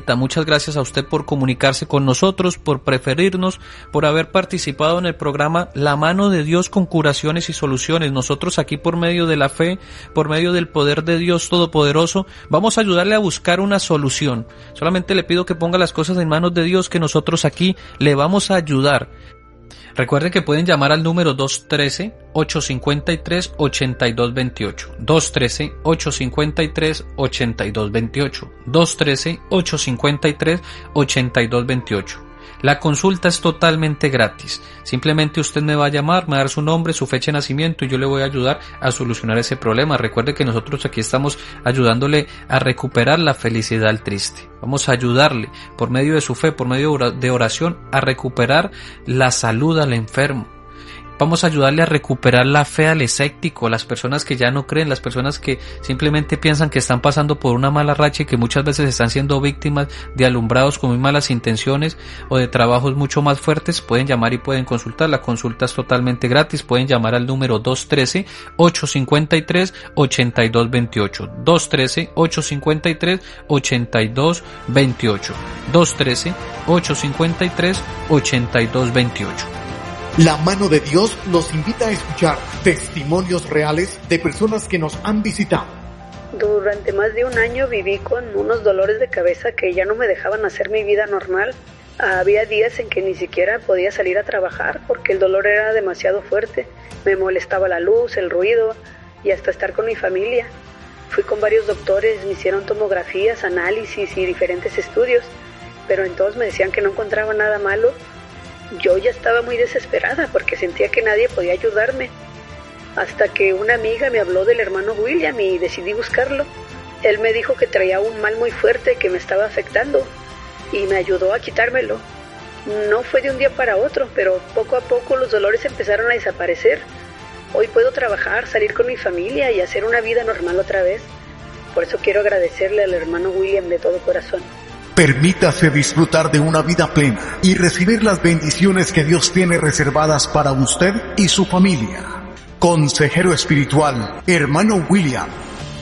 Anita, muchas gracias a usted por comunicarse con nosotros, por preferirnos, por haber participado en el programa La Mano de Dios con Curaciones y Soluciones. Nosotros aquí, por medio de la fe, por medio del poder de Dios Todopoderoso, vamos a ayudarle a buscar una solución. Solamente le pido que ponga las cosas en manos de Dios, que nosotros aquí le vamos a ayudar. Recuerden que pueden llamar al número 213-853-8228. 213-853-8228. 213-853-8228. La consulta es totalmente gratis. Simplemente usted me va a llamar, me va a dar su nombre, su fecha de nacimiento y yo le voy a ayudar a solucionar ese problema. Recuerde que nosotros aquí estamos ayudándole a recuperar la felicidad al triste. Vamos a ayudarle por medio de su fe, por medio de oración, a recuperar la salud al enfermo. Vamos a ayudarle a recuperar la fe al escéptico, las personas que ya no creen, las personas que simplemente piensan que están pasando por una mala racha y que muchas veces están siendo víctimas de alumbrados con muy malas intenciones o de trabajos mucho más fuertes. Pueden llamar y pueden consultar. La consulta es totalmente gratis. Pueden llamar al número 213-853-8228. 213-853-8228. 213-853-8228. La Mano de Dios nos invita a escuchar testimonios reales de personas que nos han visitado. Durante más de un año viví con unos dolores de cabeza que ya no me dejaban hacer mi vida normal. Había días en que ni siquiera podía salir a trabajar porque el dolor era demasiado fuerte. Me molestaba la luz, el ruido y hasta estar con mi familia. Fui con varios doctores, me hicieron tomografías, análisis y diferentes estudios, pero en todos me decían que no encontraba nada malo. Yo ya estaba muy desesperada porque sentía que nadie podía ayudarme, hasta que una amiga me habló del hermano William y decidí buscarlo. Él me dijo que traía un mal muy fuerte que me estaba afectando y me ayudó a quitármelo. No fue de un día para otro, pero poco a poco los dolores empezaron a desaparecer. Hoy puedo trabajar, salir con mi familia y hacer una vida normal otra vez. Por eso quiero agradecerle al hermano William de todo corazón. Permítase disfrutar de una vida plena y recibir las bendiciones que Dios tiene reservadas para usted y su familia. Consejero espiritual, hermano William.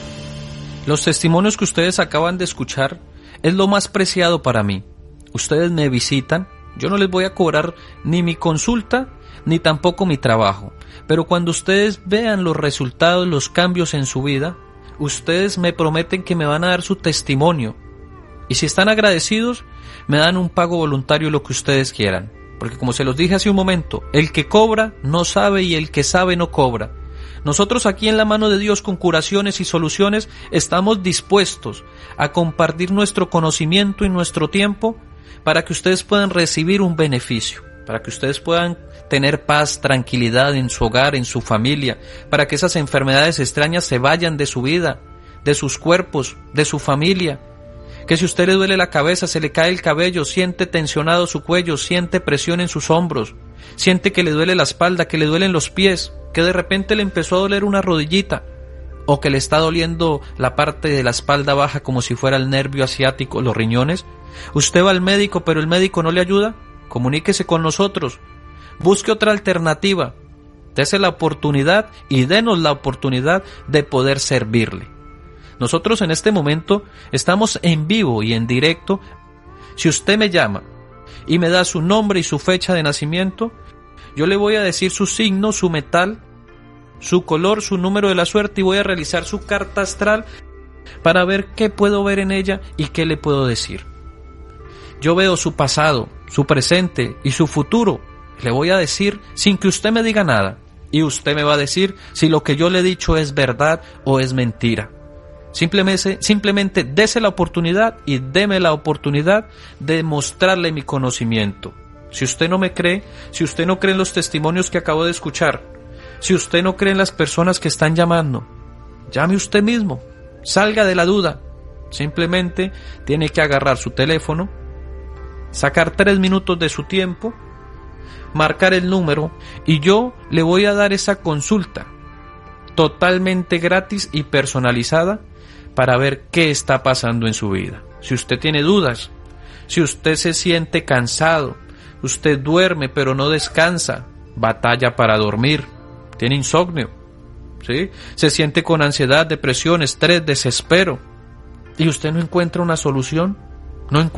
Los testimonios que ustedes acaban de escuchar es lo más preciado para mí. Ustedes me visitan, yo no les voy a cobrar ni mi consulta ni tampoco mi trabajo. Pero cuando ustedes vean los resultados, los cambios en su vida, ustedes me prometen que me van a dar su testimonio. Y si están agradecidos, me dan un pago voluntario, lo que ustedes quieran. Porque como se los dije hace un momento, el que cobra no sabe y el que sabe no cobra. Nosotros aquí en La Mano de Dios con Curaciones y Soluciones estamos dispuestos a compartir nuestro conocimiento y nuestro tiempo para que ustedes puedan recibir un beneficio, para que ustedes puedan tener paz, tranquilidad en su hogar, en su familia, para que esas enfermedades extrañas se vayan de su vida, de sus cuerpos, de su familia. Que si a usted le duele la cabeza, se le cae el cabello, siente tensionado su cuello, siente presión en sus hombros, siente que le duele la espalda, que le duelen los pies, que de repente le empezó a doler una rodillita, o que le está doliendo la parte de la espalda baja como si fuera el nervio asiático, los riñones. Usted va al médico, pero el médico no le ayuda. Comuníquese con nosotros, busque otra alternativa, dese la oportunidad y denos la oportunidad de poder servirle. Nosotros en este momento estamos en vivo y en directo. Si usted me llama y me da su nombre y su fecha de nacimiento, yo le voy a decir su signo, su metal, su color, su número de la suerte y voy a realizar su carta astral para ver qué puedo ver en ella y qué le puedo decir. Yo veo su pasado, su presente y su futuro. Le voy a decir sin que usted me diga nada y usted me va a decir si lo que yo le he dicho es verdad o es mentira. Simplemente dese la oportunidad y deme la oportunidad de mostrarle mi conocimiento. Si usted no me cree, si usted no cree en los testimonios que acabo de escuchar, si usted no cree en las personas que están llamando, llame usted mismo, salga de la duda. Simplemente tiene que agarrar su teléfono, sacar 3 minutos de su tiempo, marcar el número y yo le voy a dar esa consulta totalmente gratis y personalizada para ver qué está pasando en su vida. Si usted tiene dudas, si usted se siente cansado, usted duerme pero no descansa, batalla para dormir, tiene insomnio, ¿sí? Se siente con ansiedad, depresión, estrés, desespero, y usted no encuentra una solución, no encuentra